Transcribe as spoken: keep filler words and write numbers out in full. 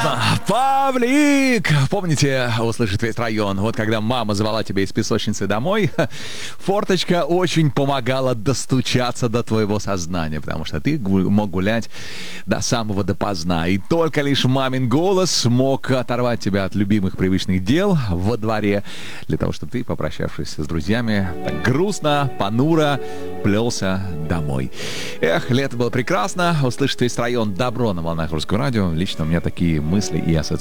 Прекрасно. Павлик! Помните, услышит весь район. Вот когда мама звала тебя из песочницы домой, форточка очень помогала достучаться до твоего сознания, потому что ты мог гулять до самого допоздна. И только лишь мамин голос смог оторвать тебя от любимых привычных дел во дворе, для того, чтобы ты, попрощавшись с друзьями, так грустно, понуро плелся домой. Эх, лето было прекрасно. Услышит весь район. Добро на волнах Русского радио. Лично у меня такие мысли и ассоциации